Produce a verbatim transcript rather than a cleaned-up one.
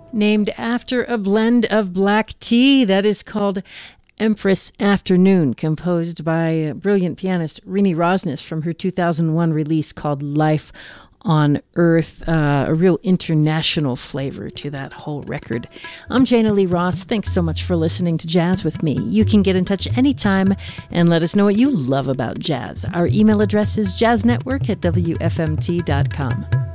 named after a blend of black tea that is called Empress Afternoon, composed by brilliant pianist Rini Rosnes from her two thousand one release called Life on Earth, uh, a real international flavor to that whole record. I'm Jana Lee Ross. Thanks so much for listening to Jazz with me. You can get in touch anytime and let us know what you love about jazz. Our email address is jazznetwork at w f m t dot com.